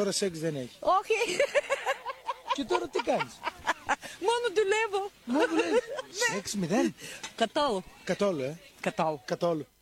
τώρα σεξ δεν έχει. Όχι. Και τώρα τι κάνεις? Μόνο δουλεύω. Μόνο δουλεύεις. Σεξ μηδέν. Καθόλου. Καθόλου, Καθόλου. Καθόλου.